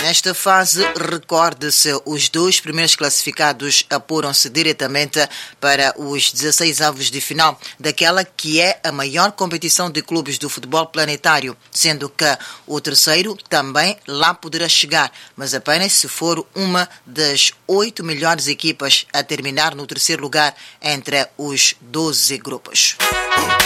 Nesta fase, recorde-se, os 2 primeiros classificados apuram-se diretamente para os 16 avos de final daquela que é a maior competição de clubes do futebol planetário, sendo que o terceiro também lá poderá chegar, mas apenas se for uma das 8 melhores equipas a terminar no terceiro lugar entre os 12 grupos.